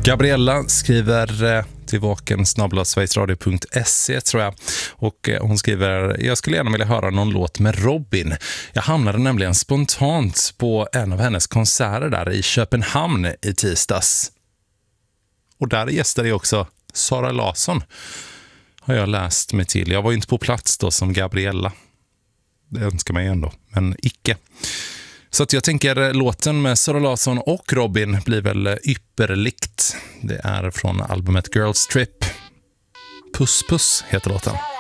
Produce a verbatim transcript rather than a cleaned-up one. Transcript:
Gabriella skriver till vaken snabel-a sverigesradio punkt se tror jag. Och hon skriver: jag skulle gärna vilja höra någon låt med Robin. Jag hamnade nämligen spontant på en av hennes konserter där i Köpenhamn i tisdags. Och där gästade jag också Sara Larsson, har jag läst mig till. Jag var inte på plats då som Gabriella. Det önskar mig ändå, men icke. Så att jag tänker låten med Sara Larsson och Robin blir väl ypperligt. Det är från albumet Girls Trip. Puss puss heter låten.